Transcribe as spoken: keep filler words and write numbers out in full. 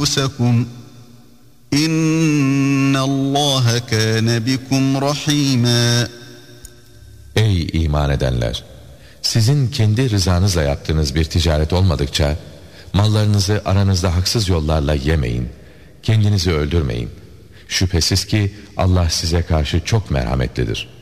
أنفسكم إن الله كان بكم رحيما. Ey iman edenler! Sizin kendi rızanızla yaptığınız bir ticaret olmadıkça mallarınızı aranızda haksız yollarla yemeyin, kendinizi öldürmeyin. Şüphesiz ki Allah size karşı çok merhametlidir.